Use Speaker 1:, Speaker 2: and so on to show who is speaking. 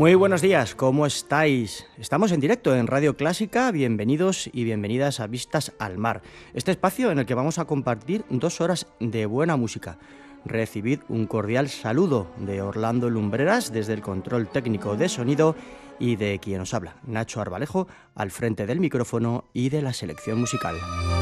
Speaker 1: Muy buenos días, ¿cómo estáis? Estamos en directo en Radio Clásica, bienvenidos y bienvenidas a Vistas al Mar, este espacio en el que vamos a compartir 2 horas de buena música. Recibid un cordial saludo de Orlando Lumbreras desde el control técnico de sonido y de quien os habla, Nacho Arbalejo, al frente del micrófono y de la selección musical.